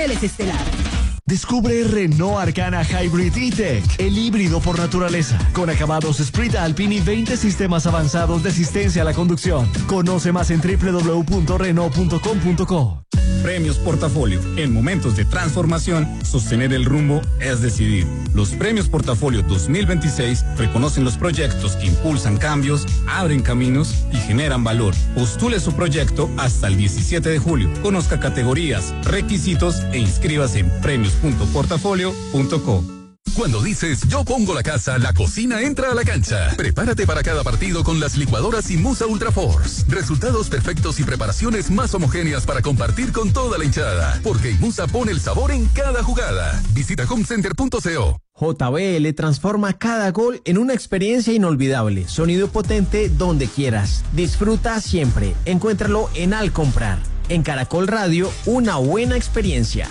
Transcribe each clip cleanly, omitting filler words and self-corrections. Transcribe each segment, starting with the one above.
niveles estelar. Descubre Renault Arcana Hybrid E-Tech, el híbrido por naturaleza, con acabados Sprint Alpine y 20 sistemas avanzados de asistencia a la conducción. Conoce más en www.renault.com.co. Premios Portafolio. En momentos de transformación, sostener el rumbo es decidir. Los Premios Portafolio 2026 reconocen los proyectos que impulsan cambios, abren caminos y generan valor. Postule su proyecto hasta el 17 de julio. Conozca categorías, requisitos e inscríbase en premios.portafolio.co. Cuando dices yo pongo la casa, la cocina entra a la cancha. Prepárate para cada partido con las licuadoras Inmusa Ultra Force. Resultados perfectos y preparaciones más homogéneas para compartir con toda la hinchada. Porque Inmusa pone el sabor en cada jugada. Visita homecenter.co. JBL transforma cada gol en una experiencia inolvidable. Sonido potente donde quieras. Disfruta siempre. Encuéntralo en Al Comprar. En Caracol Radio, una buena experiencia.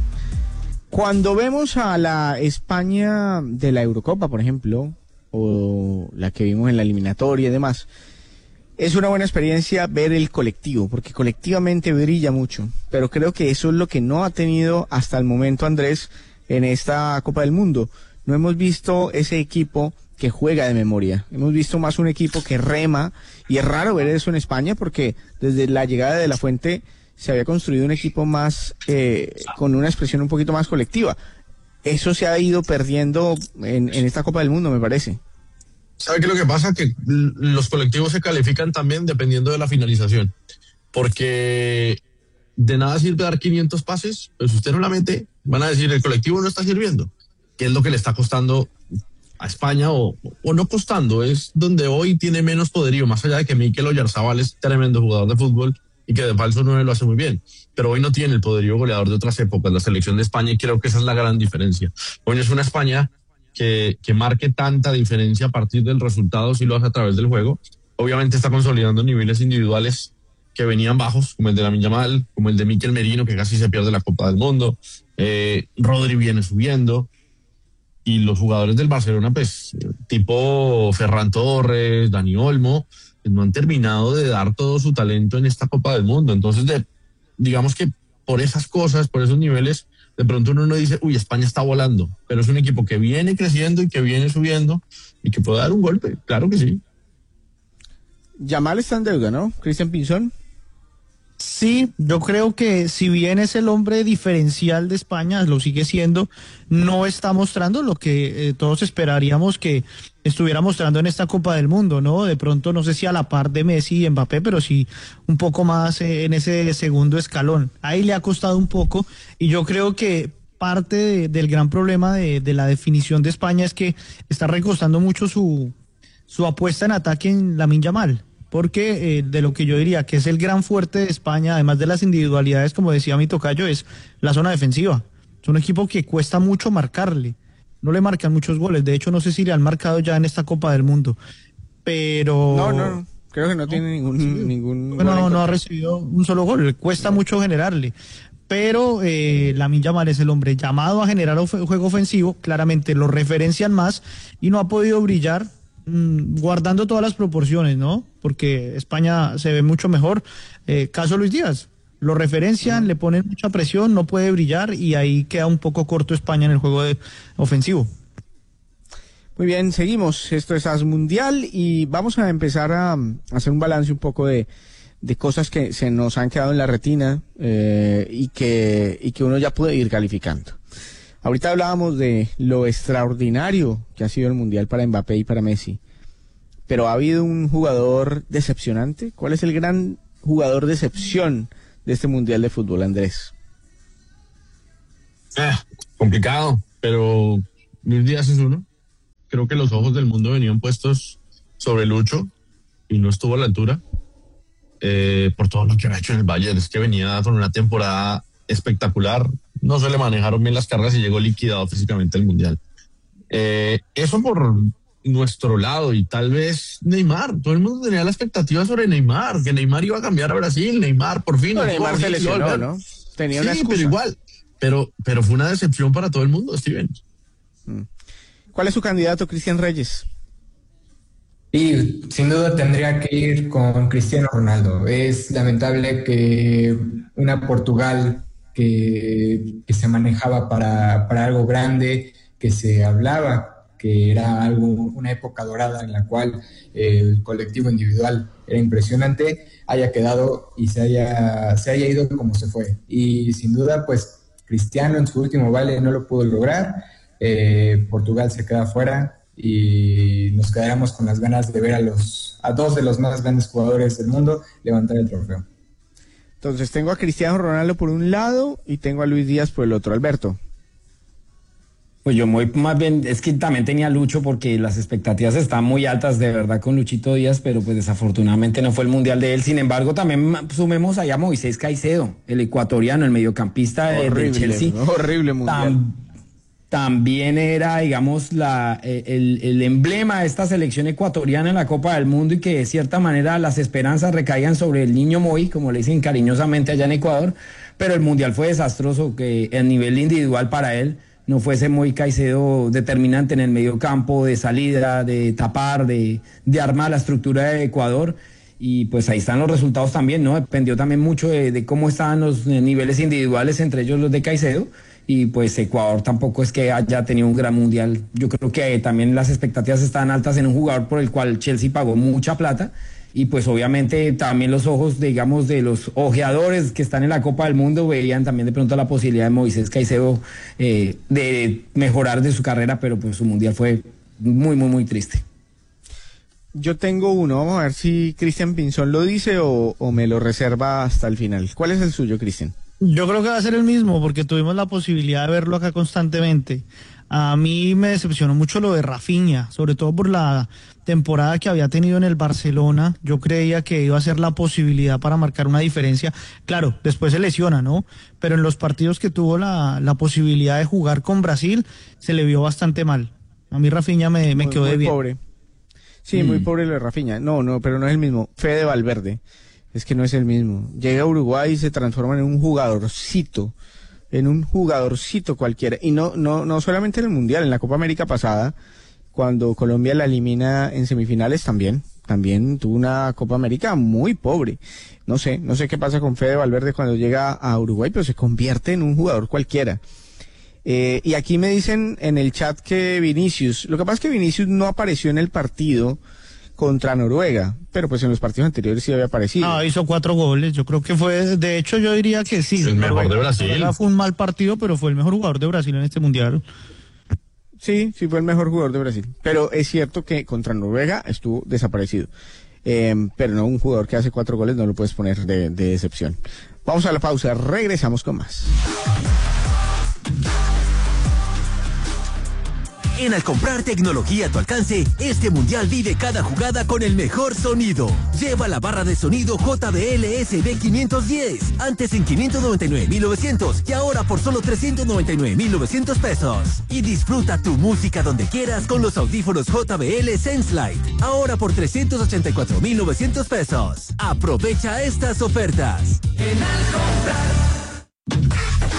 Cuando vemos a la España de la Eurocopa, por ejemplo, o la que vimos en la eliminatoria y demás, es una buena experiencia ver el colectivo, porque colectivamente brilla mucho. Pero creo que eso es lo que no ha tenido hasta el momento Andrés en esta Copa del Mundo. No hemos visto ese equipo que juega de memoria. Hemos visto más un equipo que rema, y es raro ver eso en España porque desde la llegada de La Fuente se había construido un equipo más, con una expresión un poquito más colectiva. Eso se ha ido perdiendo en esta Copa del Mundo, me parece. ¿Sabe qué es lo que pasa? Que los colectivos se califican también dependiendo de la finalización. Porque de nada sirve dar 500 pases, pero si usted no la mete, van a decir el colectivo no está sirviendo. ¿Qué es lo que le está costando a España? O no costando, es donde hoy tiene menos poderío, más allá de que Mikel Oyarzabal es tremendo jugador de fútbol y que de falso 9 lo hace muy bien, pero hoy no tiene el poderío goleador de otras épocas, la selección de España, y creo que esa es la gran diferencia. Hoy no es una España que marque tanta diferencia a partir del resultado, si lo hace a través del juego. Obviamente está consolidando niveles individuales que venían bajos, como el de Lamine Yamal, como el de Mikel Merino, que casi se pierde la Copa del Mundo. Rodri viene subiendo, y los jugadores del Barcelona, pues, tipo Ferran Torres, Dani Olmo, no han terminado de dar todo su talento en esta Copa del Mundo. Entonces, digamos que por esas cosas, por esos niveles, de pronto uno no dice, uy, España está volando, pero es un equipo que viene creciendo y que viene subiendo y que puede dar un golpe, claro que sí. Yamal está en deuda, ¿no? Cristian Pinzón. Sí, yo creo que si bien es el hombre diferencial de España, lo sigue siendo, no está mostrando lo que todos esperaríamos que estuviera mostrando en esta Copa del Mundo, ¿no? De pronto, no sé si a la par de Messi y Mbappé, pero sí un poco más en ese segundo escalón. Ahí le ha costado un poco, y yo creo que parte del gran problema de la definición de España es que está recostando mucho su apuesta en ataque en Lamine Yamal. Porque de lo que yo diría que es el gran fuerte de España, además de las individualidades, como decía mi tocayo, es la zona defensiva. Es un equipo que cuesta mucho marcarle. No le marcan muchos goles. De hecho, no sé si le han marcado ya en esta Copa del Mundo. Pero... No. Creo que no tiene ningún bueno, no ha recibido un solo gol. Le cuesta mucho generarle. Pero Lamine Yamal es el hombre llamado a generar juego ofensivo. Claramente lo referencian más y no ha podido brillar, guardando todas las proporciones, ¿no? Porque España se ve mucho mejor. Caso Luis Díaz, lo referencian, le ponen mucha presión, no puede brillar, y ahí queda un poco corto España en el juego ofensivo. Muy bien, seguimos. Esto es AS Mundial y vamos a empezar a hacer un balance un poco de cosas que se nos han quedado en la retina, y que uno ya puede ir calificando. Ahorita hablábamos de lo extraordinario que ha sido el Mundial para Mbappé y para Messi, pero ¿ha habido un jugador decepcionante? ¿Cuál es el gran jugador decepción de este Mundial de fútbol, Andrés? Complicado, pero Luis Díaz es uno. Creo que los ojos del mundo venían puestos sobre Lucho y no estuvo a la altura, por todo lo que ha hecho en el Bayern. Es que venía con una temporada espectacular, no se le manejaron bien las cargas y llegó liquidado físicamente al Mundial. Eso por nuestro lado, y tal vez Neymar. Todo el mundo tenía la expectativa sobre Neymar, que Neymar iba a cambiar a Brasil. Neymar, por fin. No, Neymar se lesionó, ¿no? Tenía una excusa. Pero igual. Pero fue una decepción para todo el mundo, Steven. ¿Cuál es su candidato, Cristian Reyes? Y sin duda tendría que ir con Cristiano Ronaldo. Es lamentable que una Portugal que manejaba para algo grande, que se hablaba que era una época dorada en la cual el colectivo individual era impresionante, haya quedado y se haya ido como se fue. Y sin duda, pues Cristiano en su último vale no lo pudo lograr, Portugal se queda fuera y nos quedaremos con las ganas de ver a dos de los más grandes jugadores del mundo levantar el trofeo. Entonces tengo a Cristiano Ronaldo por un lado y tengo a Luis Díaz por el otro. Alberto. Pues yo muy más bien, es que también tenía Lucho porque las expectativas están muy altas de verdad con Luchito Díaz, pero pues desafortunadamente no fue el mundial de él. Sin embargo, también sumemos allá a Moisés Caicedo, el ecuatoriano, el mediocampista del Chelsea. Horrible mundial. También era, digamos, el emblema de esta selección ecuatoriana en la Copa del Mundo y que de cierta manera las esperanzas recaían sobre el niño Moy, como le dicen cariñosamente allá en Ecuador, pero el mundial fue desastroso, que a nivel individual para él no fuese Moy Caicedo determinante en el medio campo, de salida, de tapar, de armar la estructura de Ecuador. Y pues ahí están los resultados también, ¿no? Dependió también mucho de cómo estaban los niveles individuales, entre ellos los de Caicedo. Y pues Ecuador tampoco es que haya tenido un gran mundial. Yo creo que también las expectativas están altas en un jugador por el cual Chelsea pagó mucha plata. Y pues obviamente también los ojos, digamos, de los ojeadores que están en la Copa del Mundo veían también de pronto la posibilidad de Moisés Caicedo de mejorar de su carrera, pero pues su mundial fue muy, muy, muy triste. Yo tengo uno, vamos a ver si Cristian Pinzón lo dice o me lo reserva hasta el final. ¿Cuál es el suyo, Cristian? Yo creo que va a ser el mismo, porque tuvimos la posibilidad de verlo acá constantemente. A mí me decepcionó mucho lo de Rafinha, sobre todo por la temporada que había tenido en el Barcelona. Yo creía que iba a ser la posibilidad para marcar una diferencia. Claro, después se lesiona, ¿no? Pero en los partidos que tuvo la posibilidad de jugar con Brasil, se le vio bastante mal. A mí Rafinha me quedó de bien. Muy pobre. Sí, muy pobre lo de Rafinha. No, pero no es el mismo. Fede Valverde. Es que no es el mismo. Llega a Uruguay y se transforma en un jugadorcito cualquiera. Y no solamente en el Mundial, en la Copa América pasada, cuando Colombia la elimina en semifinales también tuvo una Copa América muy pobre. No sé qué pasa con Fede Valverde cuando llega a Uruguay, pero se convierte en un jugador cualquiera. Y aquí me dicen en el chat que Vinicius, lo que pasa es que Vinicius no apareció en el partido contra Noruega, pero pues en los partidos anteriores sí había aparecido. No, hizo 4 goles, yo creo que fue, de hecho yo diría que sí. El mejor de Brasil. Fue un mal partido, pero fue el mejor jugador de Brasil en este mundial. Sí, fue el mejor jugador de Brasil, pero es cierto que contra Noruega estuvo desaparecido. Pero no, un jugador que hace 4 goles no lo puedes poner de excepción. Vamos a la pausa, regresamos con más. En Al comprar tecnología a tu alcance, este mundial vive cada jugada con el mejor sonido. Lleva la barra de sonido JBL SB510, antes en 599,900 y ahora por solo 399,900 pesos. Y disfruta tu música donde quieras con los audífonos JBL SenseLight, ahora por 384,900 pesos. Aprovecha estas ofertas. En Al comprar.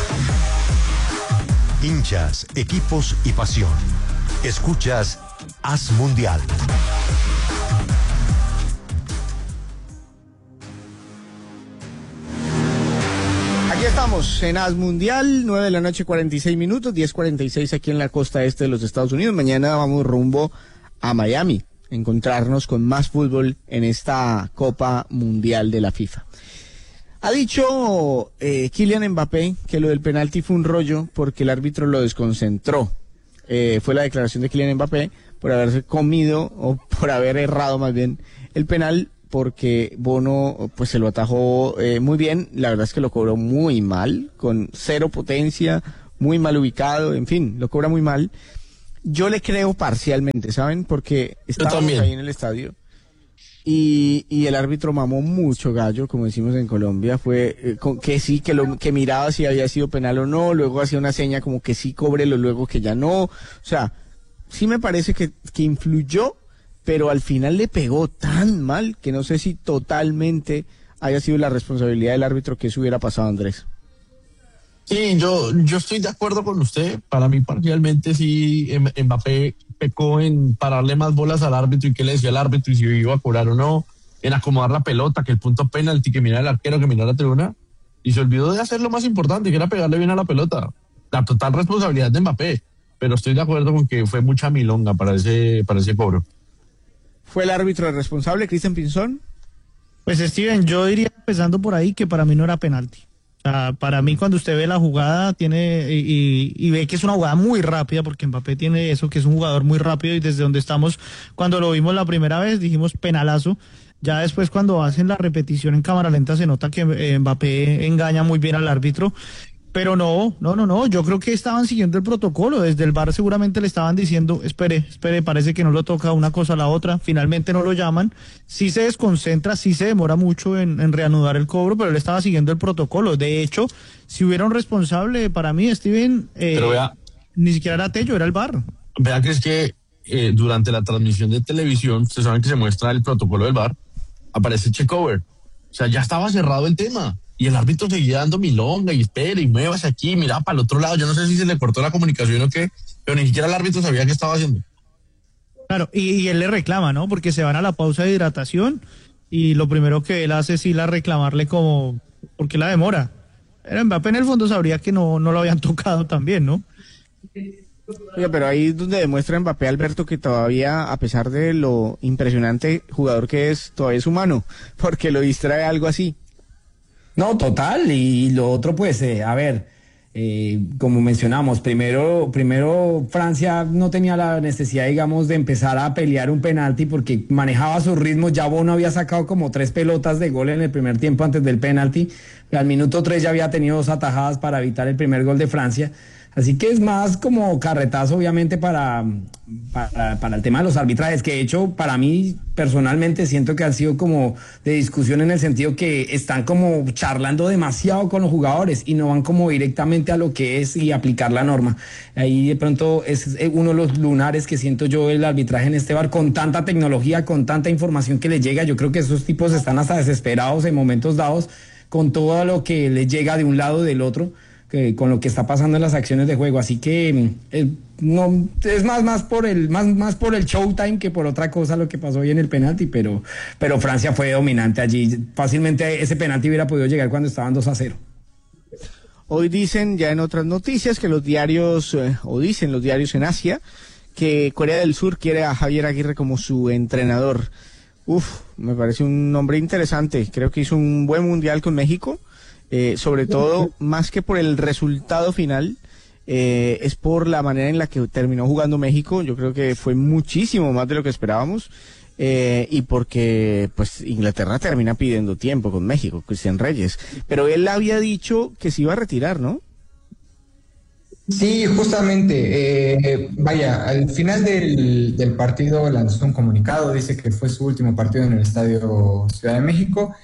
Hinchas, equipos y pasión. Escuchas Haz Mundial. Aquí estamos en Haz Mundial, 9 de la noche, 46 minutos, 10:46 aquí en la costa este de los Estados Unidos. Mañana vamos rumbo a Miami, a encontrarnos con más fútbol en esta Copa Mundial de la FIFA. Ha dicho Kylian Mbappé que lo del penalti fue un rollo porque el árbitro lo desconcentró. Fue la declaración de Kylian Mbappé por haberse comido, o por haber errado más bien, el penal, porque Bono pues se lo atajó muy bien. La verdad es que lo cobró muy mal, con cero potencia, muy mal ubicado, en fin, lo cobra muy mal. Yo le creo parcialmente, ¿saben? Porque estábamos ahí en el estadio. Y el árbitro mamó mucho gallo, como decimos en Colombia, fue que sí, que miraba si había sido penal o no, luego hacía una seña como que sí, cóbrelo, luego que ya no. O sea, sí me parece que influyó, pero al final le pegó tan mal que no sé si totalmente haya sido la responsabilidad del árbitro que eso hubiera pasado, Andrés. Sí, yo estoy de acuerdo con usted. Para mí, parcialmente, sí, Mbappé pecó en pararle más bolas al árbitro y qué le decía al árbitro y si iba a cobrar o no, en acomodar la pelota, que el punto penalti, que mirara el arquero, que mirara la tribuna, y se olvidó de hacer lo más importante, que era pegarle bien a la pelota. la total responsabilidad de Mbappé, pero estoy de acuerdo con que fue mucha milonga para ese cobro. ¿Fue el árbitro el responsable, Cristian Pinzón? Pues Steven, yo diría empezando por ahí que para mí no era penalti. O sea, para mí cuando usted ve la jugada y ve que es una jugada muy rápida, porque Mbappé tiene eso, que es un jugador muy rápido, y desde donde estamos, cuando lo vimos la primera vez, dijimos penalazo. Ya después cuando hacen la repetición en cámara lenta se nota que Mbappé engaña muy bien al árbitro. Pero no, yo creo que estaban siguiendo el protocolo, desde el VAR seguramente le estaban diciendo, espere, parece que no lo toca una cosa a la otra, finalmente no lo llaman, sí se desconcentra, sí se demora mucho en reanudar el cobro, pero él estaba siguiendo el protocolo. De hecho, si hubiera un responsable, para mí, Steven, pero vea, ni siquiera era Tello, era el VAR. Vea que es que durante la transmisión de televisión, ustedes saben que se muestra el protocolo del VAR, aparece checkover, o sea, ya estaba cerrado el tema. Y el árbitro seguía dando milonga y espera y muévase aquí, mira para el otro lado. Yo no sé si se le cortó la comunicación o qué, pero ni siquiera el árbitro sabía qué estaba haciendo. Claro, y él le reclama, ¿no? Porque se van a la pausa de hidratación y lo primero que él hace es ir a reclamarle como, ¿por qué la demora? Era Mbappé, en el fondo sabría que no lo habían tocado también, ¿no? Oye, pero ahí es donde demuestra Mbappé, Alberto, que todavía, a pesar de lo impresionante jugador que es, todavía es humano, porque lo distrae algo así. No, total, y lo otro pues, a ver, como mencionamos, primero Francia no tenía la necesidad, digamos, de empezar a pelear un penalti porque manejaba sus ritmos. Ya Bono había sacado como 3 pelotas de gol en el primer tiempo antes del penalti, al minuto 3 ya había tenido 2 atajadas para evitar el primer gol de Francia. Así que es más como carretazo, obviamente, para el tema de los arbitrajes, que de hecho, para mí, personalmente, siento que han sido como de discusión en el sentido que están como charlando demasiado con los jugadores y no van como directamente a lo que es y aplicar la norma. Ahí de pronto es uno de los lunares que siento yo el arbitraje en este VAR, con tanta tecnología, con tanta información que les llega. Yo creo que esos tipos están hasta desesperados en momentos dados con todo lo que les llega de un lado o del otro, con lo que está pasando en las acciones de juego. Así que no es más por el showtime que por otra cosa lo que pasó hoy en el penalti, pero Francia fue dominante allí. Fácilmente ese penalti hubiera podido llegar cuando estaban 2-0. Hoy dicen ya en otras noticias que los diarios, dicen los diarios en Asia, que Corea del Sur quiere a Javier Aguirre como su entrenador. Me parece un nombre interesante. Creo que hizo un buen mundial con México. Sobre todo, más que por el resultado final, es por la manera en la que terminó jugando México. Yo creo que fue muchísimo más de lo que esperábamos, y porque pues Inglaterra termina pidiendo tiempo con México, Cristian Reyes. Pero él había dicho que se iba a retirar, ¿no? Sí, justamente, vaya, al final del partido lanzó un comunicado, dice que fue su último partido en el Estadio Ciudad de México.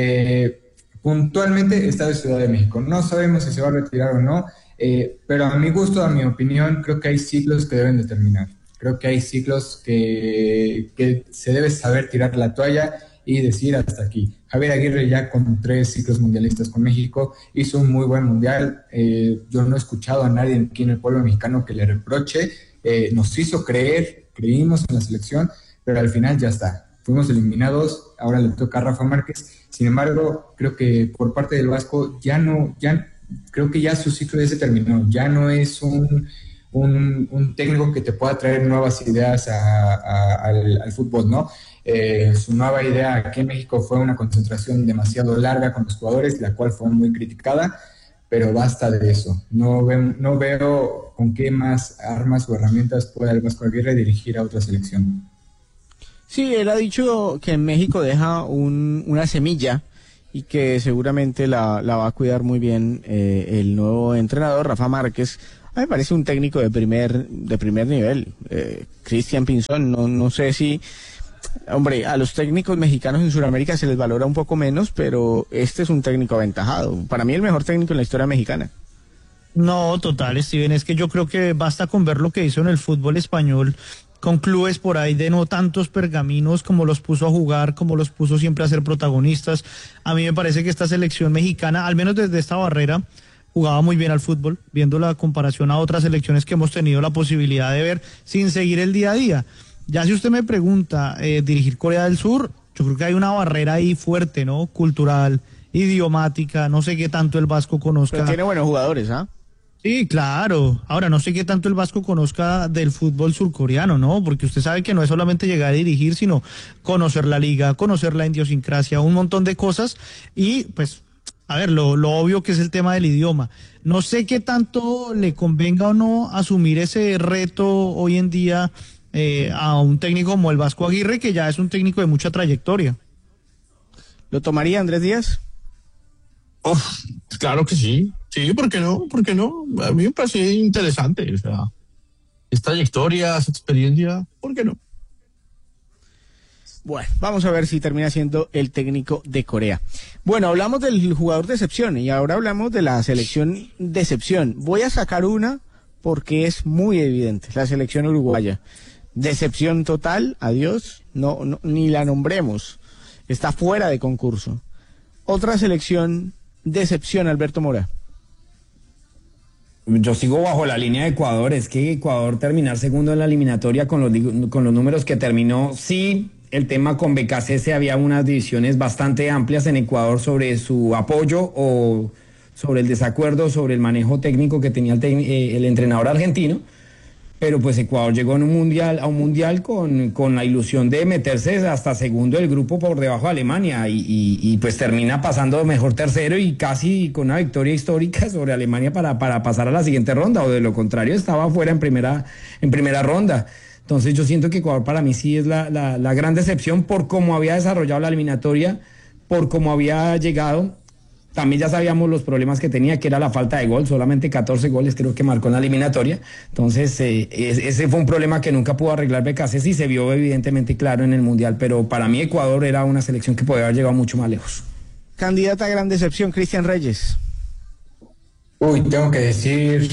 Puntualmente Estadio Ciudad de México. No sabemos si se va a retirar o no, pero a mi gusto, a mi opinión, creo que hay ciclos que deben de terminar. Creo que hay ciclos que se debe saber tirar la toalla y decir hasta aquí. Javier Aguirre ya con 3 ciclos mundialistas con México hizo un muy buen mundial. Yo no he escuchado a nadie aquí en el pueblo mexicano que le reproche. Nos hizo creímos en la selección, pero al final ya está. Fuimos eliminados, ahora le toca a Rafa Márquez. Sin embargo, creo que por parte del Vasco creo que ya su ciclo ya se terminó. Ya no es un técnico que te pueda traer nuevas ideas al fútbol, ¿no? Su nueva idea aquí en México fue una concentración demasiado larga con los jugadores, la cual fue muy criticada, pero basta de eso. No veo con qué más armas o herramientas pueda el Vasco Aguirre dirigir a otra selección. Sí, él ha dicho que en México deja una semilla y que seguramente la va a cuidar muy bien el nuevo entrenador, Rafa Márquez. A mí me parece un técnico de primer nivel. Cristian Pinzón, no sé si... Hombre, a los técnicos mexicanos en Sudamérica se les valora un poco menos, pero este es un técnico aventajado. Para mí el mejor técnico en la historia mexicana. No, total, Steven, es que yo creo que basta con ver lo que hizo en el fútbol español, con clubes por ahí de no tantos pergaminos, como los puso a jugar, como los puso siempre a ser protagonistas. A mí me parece que esta selección mexicana, al menos desde esta barrera, jugaba muy bien al fútbol, viendo la comparación a otras selecciones que hemos tenido la posibilidad de ver sin seguir el día a día. Ya si usted me pregunta, dirigir Corea del Sur, yo creo que hay una barrera ahí fuerte, ¿no? Cultural, idiomática, no sé qué tanto el Vasco conozca. Pero tiene buenos jugadores, ¿ah? Sí, claro. Ahora, no sé qué tanto el Vasco conozca del fútbol surcoreano, ¿no? Porque usted sabe que no es solamente llegar a dirigir, sino conocer la liga, conocer la idiosincrasia, un montón de cosas. Y, pues, a ver, lo obvio que es el tema del idioma. No sé qué tanto le convenga o no asumir ese reto hoy en día a un técnico como el Vasco Aguirre, que ya es un técnico de mucha trayectoria. ¿Lo tomaría Andrés Díaz? Claro que sí. Sí, ¿por qué no? ¿Por qué no? A mí me parece interesante. O sea, esta trayectoria, esa experiencia, ¿por qué no? Bueno, vamos a ver si termina siendo el técnico de Corea. Bueno, hablamos del jugador de excepción y ahora hablamos de la selección de excepción. Voy a sacar una porque es muy evidente, la selección uruguaya. Decepción total, adiós, no, ni la nombremos. Está fuera de concurso. Otra selección de excepción, Alberto Mora. Yo sigo bajo la línea de Ecuador. Es que Ecuador terminar segundo en la eliminatoria con los números que terminó, sí, el tema con BKC, había unas divisiones bastante amplias en Ecuador sobre su apoyo o sobre el desacuerdo, sobre el manejo técnico que tenía el entrenador argentino. Pero pues Ecuador llegó a un mundial con la ilusión de meterse hasta segundo del grupo por debajo de Alemania y pues termina pasando mejor tercero y casi con una victoria histórica sobre Alemania para pasar a la siguiente ronda, o de lo contrario estaba fuera en primera ronda. Entonces yo siento que Ecuador para mí sí es la gran decepción por cómo había desarrollado la eliminatoria, por cómo había llegado. También ya sabíamos los problemas que tenía, que era la falta de gol, solamente 14 goles creo que marcó en la eliminatoria. Entonces, ese fue un problema que nunca pudo arreglar BKC, y se vio evidentemente claro en el Mundial, pero para mí Ecuador era una selección que podía haber llegado mucho más lejos. Candidata a gran decepción, Cristian Reyes. Uy, tengo que decir,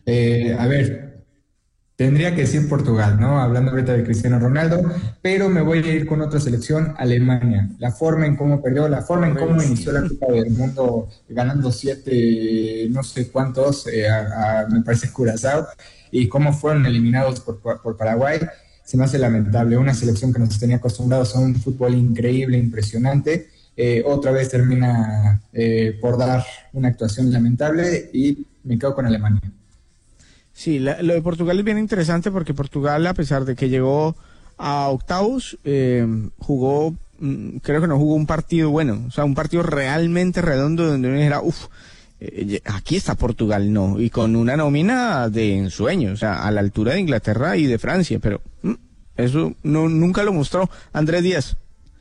tendría que decir Portugal, ¿no? Hablando ahorita de Cristiano Ronaldo, pero me voy a ir con otra selección, Alemania. La forma en cómo perdió, la forma en cómo inició la Copa del Mundo, ganando 7, no sé cuántos, me parece Curazao, y cómo fueron eliminados por Paraguay, se me hace lamentable. Una selección que nos tenía acostumbrados a un fútbol increíble, impresionante, otra vez termina por dar una actuación lamentable y me quedo con Alemania. Sí, lo de Portugal es bien interesante porque Portugal, a pesar de que llegó a octavos, jugó, creo que no jugó un partido bueno, o sea, un partido realmente redondo donde uno dijera, aquí está Portugal, no, y con una nómina de ensueño, o sea, a la altura de Inglaterra y de Francia, pero eso nunca lo mostró Andrés Díaz.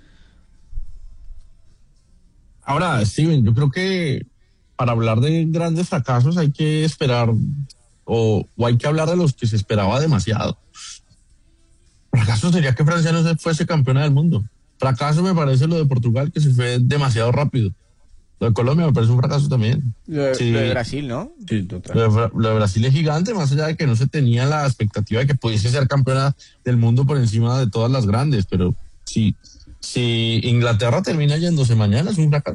Ahora, Steven, yo creo que para hablar de grandes fracasos hay que esperar o hay que hablar de los que se esperaba demasiado. Fracaso sería que Francia no se fuese campeona del mundo. Fracaso me parece lo de Portugal, que se fue demasiado rápido. Lo de Colombia me parece un fracaso también. Lo de Brasil, ¿no? Sí, total. Lo de Brasil es gigante, más allá de que no se tenía la expectativa de que pudiese ser campeona del mundo por encima de todas las grandes, pero si Inglaterra termina yéndose mañana es un fracaso.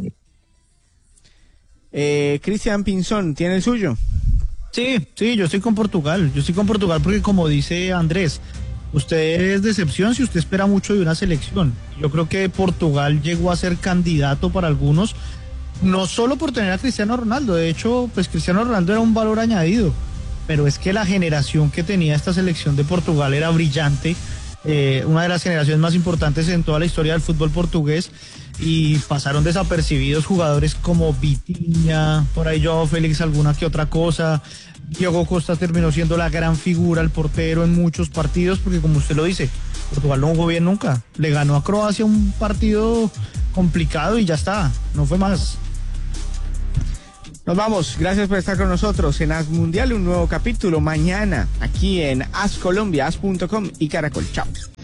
Cristian Pinzón, ¿tiene el suyo? Sí, yo estoy con Portugal. Yo estoy con Portugal porque, como dice Andrés, usted es decepción si usted espera mucho de una selección. Yo creo que Portugal llegó a ser candidato para algunos, no solo por tener a Cristiano Ronaldo. De hecho, pues Cristiano Ronaldo era un valor añadido, pero es que la generación que tenía esta selección de Portugal era brillante, una de las generaciones más importantes en toda la historia del fútbol portugués, y pasaron desapercibidos jugadores como Vitinha, por ahí Joao Félix, alguna que otra cosa. Diogo Costa terminó siendo la gran figura, el portero en muchos partidos, porque como usted lo dice, Portugal no jugó bien nunca. Le ganó a Croacia un partido complicado y ya está, no fue más. Nos vamos, gracias por estar con nosotros en As Mundial, un nuevo capítulo mañana aquí en As Colombia, as.com y Caracol. Chao.